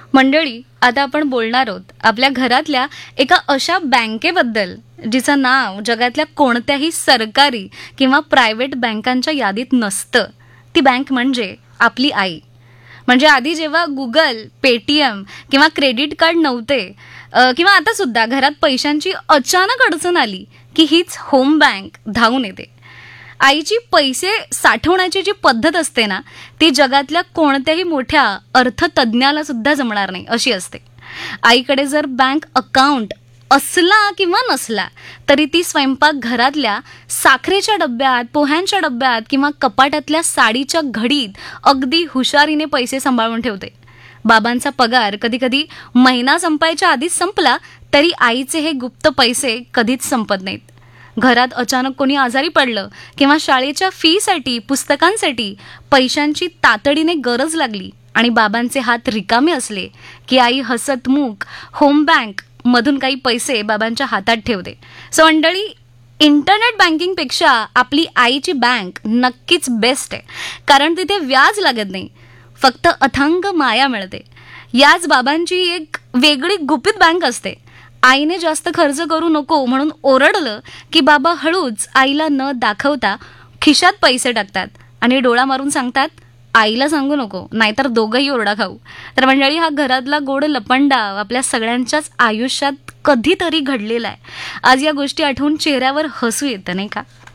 मंडळी, आता आपण बोलणार आहोत आपल्या घरातल्या एका अशा बँकेबद्दल जिचं नाव जगातल्या कोणत्याही सरकारी किंवा प्रायव्हेट बँकांच्या यादीत नसतं. ती बँक म्हणजे आपली आई. म्हणजे आधी जेव्हा गुगल, पेटीएम किंवा क्रेडिट कार्ड नव्हते, किंवा आता सुद्धा घरात पैशांची अचानक अडचण आली की हीच होम बँक धावून येते. आईची पैसे साठवण्याची जी पद्धत असते ना, ती जगातल्या कोणत्याही मोठ्या अर्थतज्ञाला सुद्धा जमणार नाही अशी असते. आईकडे जर बँक अकाउंट असला किंवा नसला तरी ती स्वयंपाक घरातल्या साखरेच्या डब्यात, पोह्यांच्या डब्यात किंवा कपाटातल्या साडीच्या घडीत अगदी हुशारीने पैसे सांभाळून ठेवते. बाबांचा पगार कधी कधी महिना संपायच्या आधीच संपला तरी आईचे हे गुप्त पैसे कधीच संपत नाहीत. घरात अचानक कोणी आजारी पडलं किंवा शाळेच्या फीसाठी, पुस्तकांसाठी पैशांची तातडीने गरज लागली आणि बाबांचे हात रिकामे असले की आई हसतमुख होम बँक मधून काही पैसे बाबांच्या हातात ठेवते. सो मंडळी, इंटरनेट बँकिंगपेक्षा आपली आईची बँक नक्कीच बेस्ट आहे, कारण तिथे व्याज लागत नाही, फक्त अथांग माया मिळते. याच बाबांची एक वेगळी गुपित बँक असते. आईने जास्त खर्च करू नको म्हणून ओरडलं की बाबा हळूच आईला न दाखवता खिशात पैसे टाकतात आणि डोळा मारून सांगतात, आईला सांगू नको नाहीतर दोघंही ओरडा खाऊ. तर मंडळी, हा घरातला गोड लपंडाव आपल्या सगळ्यांच्याच आयुष्यात कधीतरी घडलेला आहे. आज या गोष्टी आठवून चेहऱ्यावर हसू येतं, नाही का?